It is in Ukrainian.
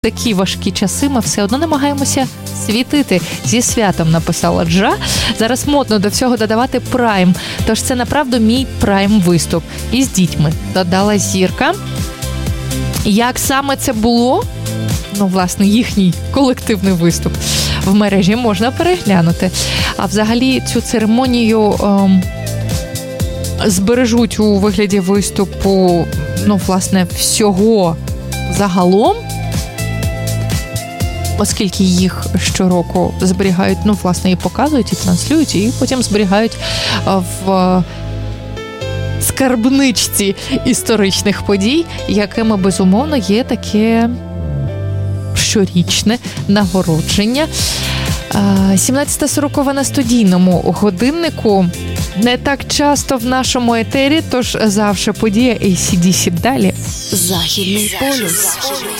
такі важкі часи ми все одно намагаємося світити. Зі святом, написала Джа. Зараз модно до всього додавати прайм. Тож це, направду, мій прайм-виступ. І з дітьми, додала Зірка. Як саме це було? Власне, їхній колективний виступ в мережі можна переглянути. А взагалі цю церемонію збережуть у вигляді виступу, власне, всього загалом, оскільки їх щороку зберігають, власне, і показують, і транслюють, і потім зберігають в скарбничці історичних подій, якими, безумовно, є таке щорічне нагородження. 17:40 на студійному годиннику. Не так часто в нашому етері, тож завше подія AC/DC далі. Західний полюс.